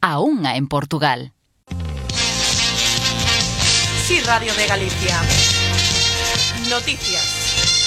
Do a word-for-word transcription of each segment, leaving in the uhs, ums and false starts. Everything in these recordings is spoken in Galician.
a unha en Portugal. Sí, Radio de Galicia. Noticias.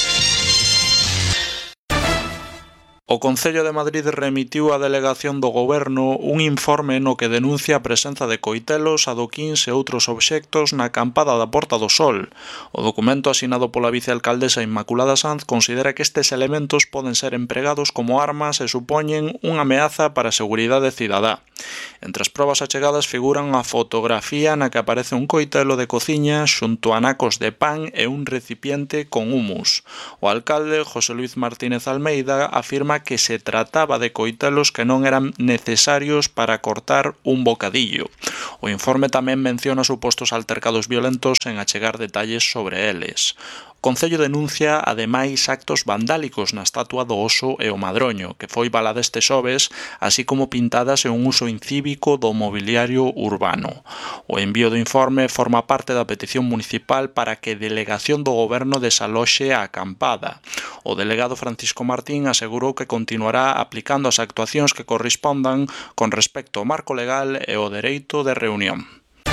O Concello de Madrid remitiu á delegación do Goberno un informe no que denuncia a presenza de coitelos, adoquíns e outros obxectos na acampada da Porta do Sol. O documento asinado pola vicealcaldesa Inmaculada Sanz considera que estes elementos poden ser empregados como armas e supoñen unha ameaza para a seguridade cidadá. Entre as probas achegadas figuran a fotografía na que aparece un coitelo de cociña xunto a nacos de pan e un recipiente con humus. O alcalde, José Luis Martínez Almeida, afirma que se trataba de coitelos que non eran necesarios para cortar un bocadillo. O informe tamén menciona supostos altercados violentos en achegar detalles sobre eles. O Concello denuncia, ademais, actos vandálicos na estatua do oso e o madroño, que foi balada este xoves, así como pintadas e un uso incívico do mobiliario urbano. O envío do informe forma parte da petición municipal para que a delegación do Goberno desaloxe a acampada. O delegado Francisco Martín asegurou que continuará aplicando as actuacións que correspondan con respecto ao marco legal e ao dereito de reunión.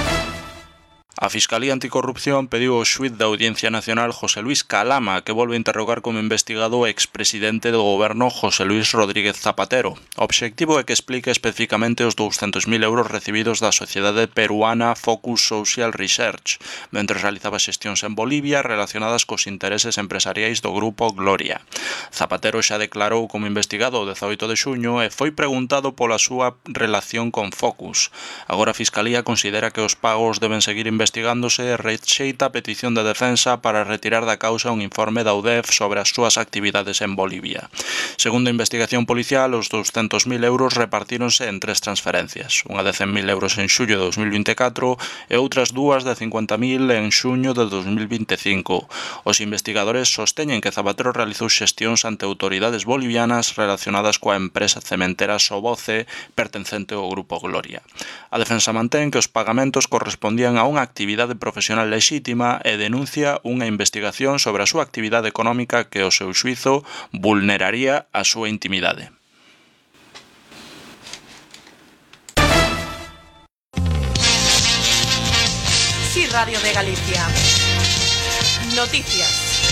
A Fiscalía Anticorrupción pediu ao xuíz da Audiencia Nacional José Luis Calama que volve a interrogar como investigado o expresidente do Goberno José Luis Rodríguez Zapatero. O obxectivo é que explique especificamente os douscentos mil euros recibidos da sociedade peruana Focus Social Research, mentre realizaba xestións en Bolivia relacionadas cos intereses empresariais do Grupo Gloria. Zapatero xa declarou como investigado o dezaoito de xuño e foi preguntado pola súa relación con Focus. Agora a Fiscalía considera que os pagos deben seguir investigando investigándose e rexeita a petición de defensa para retirar da causa un informe da U D E F sobre as súas actividades en Bolivia. Segundo a investigación policial, os douscentos mil euros repartíronse en tres transferencias, unha de cen mil euros en xullo de dos mil vinte e catro e outras dúas de cincuenta mil en xuño de dos mil vinte e cinco. Os investigadores sosteñen que Zapatero realizou xestións ante autoridades bolivianas relacionadas coa empresa cementera Soboce pertencente ao Grupo Gloria. A defensa mantén que os pagamentos correspondían a unha actividade profesional lexítima e denuncia unha investigación sobre a súa actividade económica que, ao seu xuízo, vulneraría a súa intimidade. Sí, Radio de Galicia. Noticias.